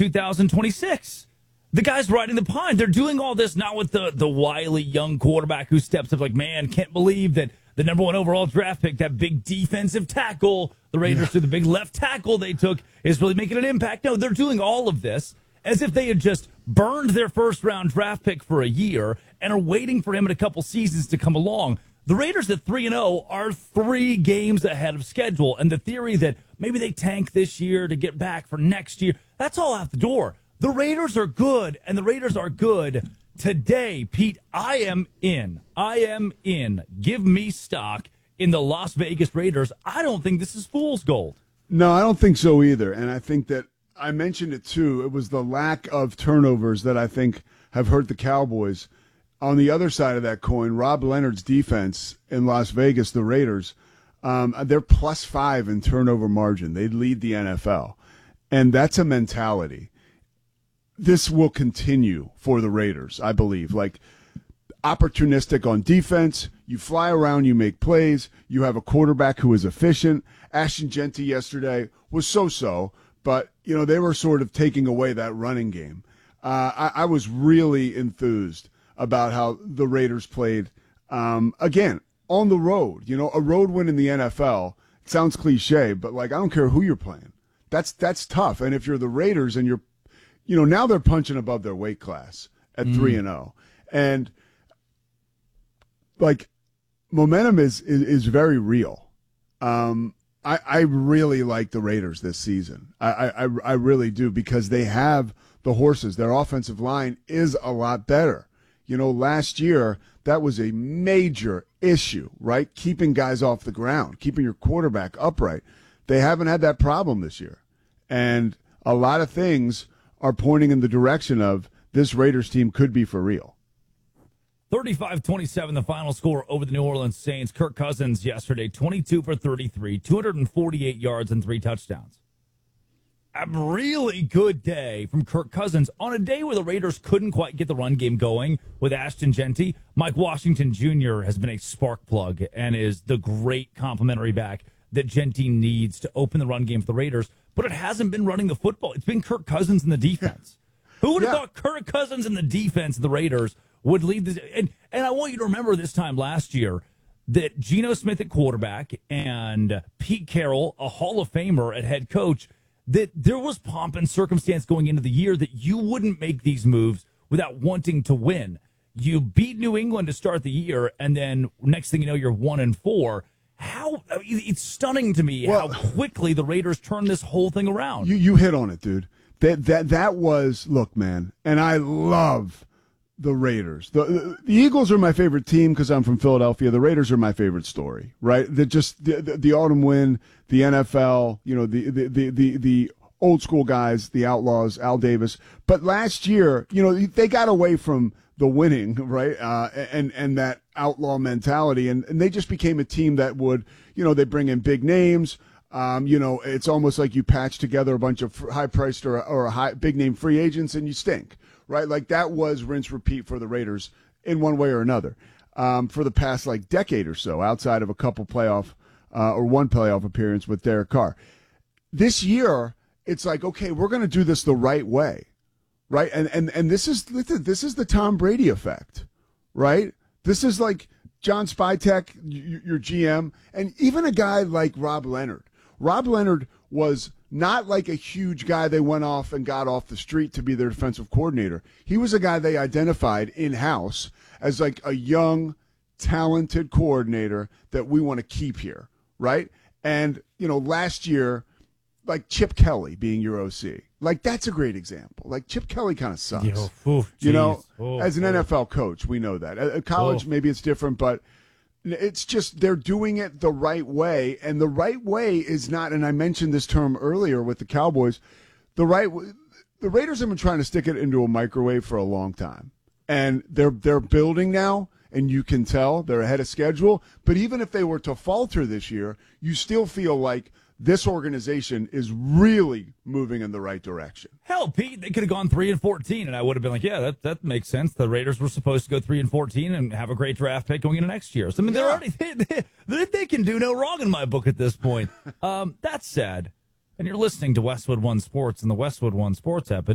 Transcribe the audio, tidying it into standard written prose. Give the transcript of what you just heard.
2026. The guy's riding the pine. They're doing all this not with the wily young quarterback who steps up like, man, can't believe that the number one overall draft pick, that big defensive tackle, the Raiders through the big left tackle they took, is really making an impact. No, they're doing all of this as if they had just burned their first-round draft pick for a year and are waiting for him in a couple seasons to come along. The Raiders at 3-0 are 3 games ahead of schedule, and the theory that maybe they tank this year to get back for next year, that's all out the door. The Raiders are good, and the Raiders are good today. Pete, I am in. I am in. Give me stock in the Las Vegas Raiders. I don't think this is fool's gold. No, I don't think so either, and I think that I mentioned it too. It was the lack of turnovers that I think have hurt the Cowboys. On the other side of that coin, Rob Leonard's defense in Las Vegas, the Raiders, they're +5 in turnover margin. They lead the NFL, and that's a mentality. This will continue for the Raiders, I believe. Like, opportunistic on defense, you fly around, you make plays, you have a quarterback who is efficient. Ashton Jeanty yesterday was so-so, but, you know, they were sort of taking away that running game. I was really enthused about how the Raiders played, again, on the road. You know, a road win in the NFL, it sounds cliche, but, like, I don't care who you're playing. That's tough. And if you're the Raiders and you're, you know, now they're punching above their weight class at 3-0. And, like, momentum is very real. I really like the Raiders this season. I really do, because they have the horses. Their offensive line is a lot better. You know, last year, that was a major issue, right? Keeping guys off the ground, keeping your quarterback upright. They haven't had that problem this year. And a lot of things are pointing in the direction of this Raiders team could be for real. 35-27, the final score over the New Orleans Saints. Kirk Cousins yesterday, 22 for 33, 248 yards and 3 touchdowns. A really good day from Kirk Cousins on a day where the Raiders couldn't quite get the run game going with Ashton Jeanty. Mike Washington Jr. has been a spark plug and is the great complimentary back that Jeanty needs to open the run game for the Raiders, but it hasn't been running the football. It's been Kirk Cousins in the defense. Who would have thought Kirk Cousins in the defense of the Raiders would lead this? And I want you to remember this time last year that Geno Smith at quarterback and Pete Carroll, a Hall of Famer at head coach, that there was pomp and circumstance going into the year that you wouldn't make these moves without wanting to win. You beat New England to start the year, and then next thing you know, you're 1-4. It's stunning to me how quickly the Raiders turned this whole thing around. You hit on it, dude. That was, look, man, and I love the Raiders. The Eagles are my favorite team because I'm from Philadelphia. The Raiders are my favorite story, right? The autumn win, the NFL, you know, the old school guys, the Outlaws, Al Davis. But last year, you know, they got away from the winning, right? And that outlaw mentality. And they just became a team that would, you know, they bring in big names. You know, it's almost like you patch together a bunch of high-priced or big name free agents and you stink, right? Like that was rinse repeat for the Raiders in one way or another for the past like decade or so, outside of a couple playoff or one playoff appearance with Derek Carr. This year, it's like, okay, we're going to do this the right way, right? And this is the Tom Brady effect, right? This is like John Spytek, your GM, and even a guy like Rob Leonard. Rob Leonard was not like a huge guy they went off and got off the street to be their defensive coordinator. He was a guy they identified in-house as like a young, talented coordinator that we want to keep here, right? And, you know, last year, like Chip Kelly being your OC, like that's a great example. Like Chip Kelly kind of sucks. You know, as an NFL coach, we know that. At college, maybe it's different, but it's just they're doing it the right way, and the right way is not. And I mentioned this term earlier with the Cowboys. The Raiders have been trying to stick it into a microwave for a long time, and they're building now, and you can tell they're ahead of schedule. But even if they were to falter this year, you still feel like this organization is really moving in the right direction. Hell, Pete, they could have gone 3-14, and I would have been like, yeah, that makes sense. The Raiders were supposed to go 3-14 and have a great draft pick going into next year. So I mean, they're already they can do no wrong in my book at this point. That's sad. And you're listening to Westwood One Sports and the Westwood One Sports app.